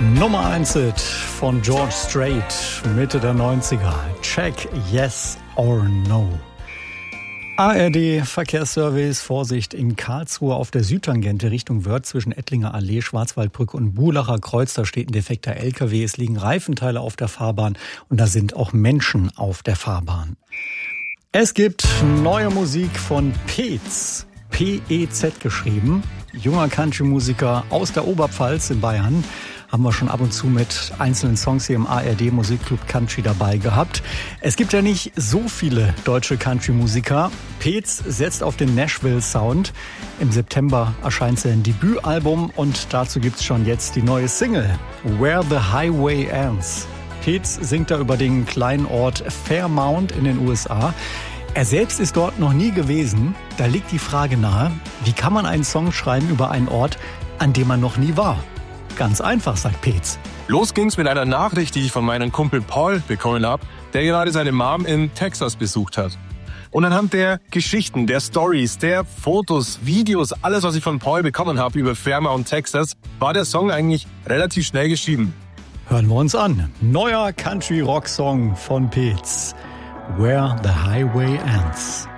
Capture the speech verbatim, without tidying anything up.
Nummer eins Hit von George Strait, Mitte der neunziger. Check Yes or No. A R D Verkehrsservice, Vorsicht in Karlsruhe auf der Südtangente Richtung Wörth zwischen Ettlinger Allee, Schwarzwaldbrücke und Buhlacher Kreuz. Da steht ein defekter L K W, es liegen Reifenteile auf der Fahrbahn und da sind auch Menschen auf der Fahrbahn. Es gibt neue Musik von Peetz, P E Z geschrieben, junger Country-Musiker aus der Oberpfalz in Bayern. Haben wir schon ab und zu mit einzelnen Songs hier im A R D Musikclub Country dabei gehabt. Es gibt ja nicht so viele deutsche Country-Musiker. Peetz setzt auf den Nashville-Sound. Im September erscheint sein Debütalbum und dazu gibt's schon jetzt die neue Single Where the Highway Ends. Peetz singt da über den kleinen Ort Fairmount in den U S A. Er selbst ist dort noch nie gewesen. Da liegt die Frage nahe, wie kann man einen Song schreiben über einen Ort, an dem man noch nie war? Ganz einfach, sagt Peetz. Los ging's mit einer Nachricht, die ich von meinem Kumpel Paul bekommen habe, der gerade seine Mom in Texas besucht hat. Und anhand der Geschichten, der Stories, der Fotos, Videos, alles, was ich von Paul bekommen habe über Fairmount, Texas, war der Song eigentlich relativ schnell geschrieben. Hören wir uns an. Neuer Country-Rock-Song von Peetz. Where the Highway Ends.